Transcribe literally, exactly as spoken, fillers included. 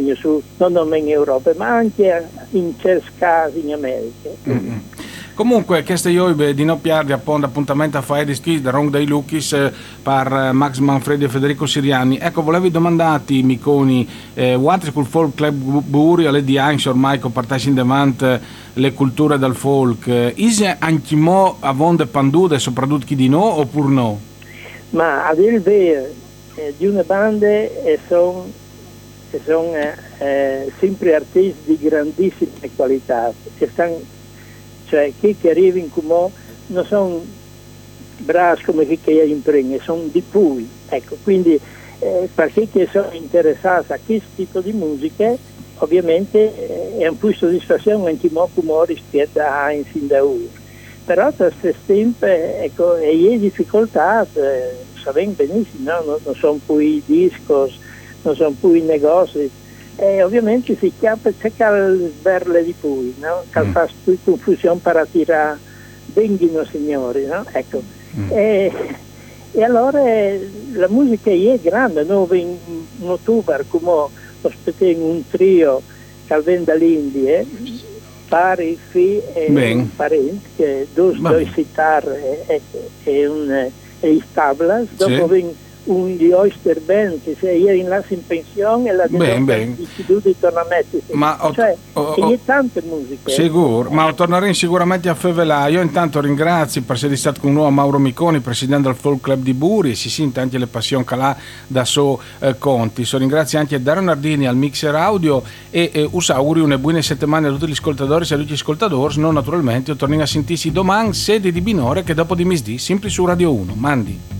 Spagna, su, non solo in Europa, ma anche in certi casi in America. Mm-hmm. Comunque, queste io di non piardi appuntamento a fare di ski da Rong dei Lucchis eh, per Max Manfredi e Federico Siriani. Ecco, volevi domandati, Miconi, eh, Watri col Folk Club Buri, alle di anche ormai con parteci in demand le culture del folk. Eh, Ise anche mo avonde pandude, soprattutto chi di no, oppure no? Ma a dire il vero, eh, di una banda e sono son, eh, eh, sempre artisti di grandissima qualità, che stanno, cioè chi che arriva in Cumò non sono bravi come chi che è in prima, sono di più, ecco, quindi eh, per chi che sono interessati a questo tipo di musica, ovviamente eh, è un po' soddisfazione anche mo Cumò rispetto a in fin da ora. Però a questo tempo, ecco, e le difficoltà, eh, sapete benissimo, no? non, non sono più i discos, non sono più i negozi, e ovviamente si chiama cercare di sberle di più, no? Che mm. fa più confusione per attirare venghino signori, no? Ecco. Mm. E, e allora la musica è grande, no? In, in ottobre, come ospitiamo un trio che viene dall'India, pari, fi e un parente, che due, due chitarre e, e, un, e i tablas, dopo sì. un gli Oyster Band che se io in là in pensione e la di tornametti, ma ho, cioè ho, ho, e tante musiche sicuro, ma torneremo sicuramente a Fevelà. Io intanto ringrazio per essere stato con noi Mauro Miconi, presidente del Folk Club di Buri, e si sente anche le passioni che ha da so eh, conti. So ringrazio anche Dario Nardini al mixer audio e eh, us auguri una buona settimana a tutti gli ascoltatori e a tutti gli ascoltatori. Non naturalmente torniamo a sentirsi domani sede di Binore che dopo di misdì sempre su Radio uno. Mandi.